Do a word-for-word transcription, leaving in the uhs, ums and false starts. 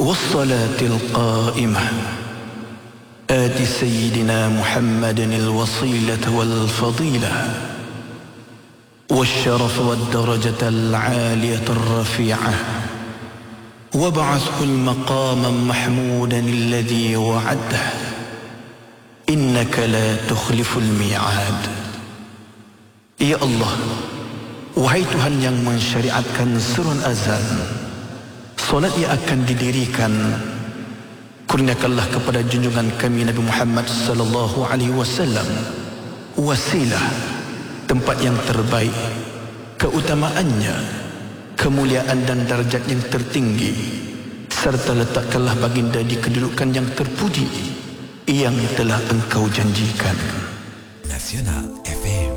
والصلاة القائمة آت سيدنا محمد الوصيلة والفضيلة والشرف والدرجة العالية الرفيعة وابعثه المقام محمودا الذي وعده إنك لا تخلف الميعاد. Ya Allah, wahai Tuhan yang mensyariatkan surun azan, solat yang akan didirikan, kurniakanlah kepada junjungan kami Nabi Muhammad sallallahu alaihi wasallam wasilah, tempat yang terbaik, keutamaannya, kemuliaan dan darjat yang tertinggi, serta letakkanlah baginda di kedudukan yang terpuji yang telah engkau janjikan. Nasional F M.